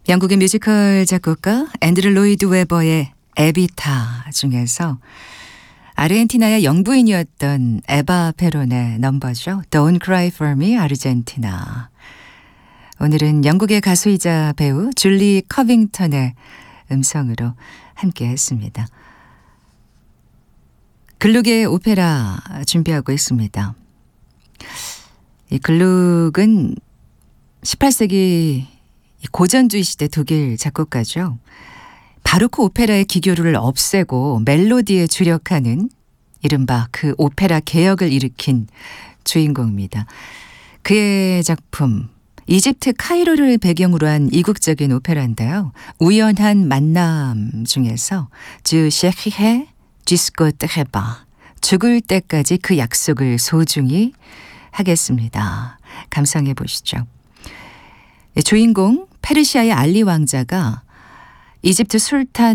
영국의 뮤지컬 작곡가 앤드류 로이드 웨버의 에비타 중에서 아르헨티나의 영부인이었던 에바 페론의 넘버죠. Don't Cry For Me, 아르헨티나. 오늘은 영국의 가수이자 배우 줄리 커빙턴의 음성으로 함께 했습니다. 글룩의 오페라 준비하고 있습니다. 이 글룩은 18세기 고전주의 시대 독일 작곡가죠. 바로크 오페라의 기교를 없애고 멜로디에 주력하는 이른바 그 오페라 개혁을 일으킨 주인공입니다. 그의 작품 이집트 카이로를 배경으로 한 이국적인 오페라인데요. 우연한 만남 중에서 주 셰히헤 지스코 테헤바 죽을 때까지 그 약속을 소중히 하겠습니다. 감상해 보시죠. 주인공 페르시아의 알리 왕자가 이집트 술탄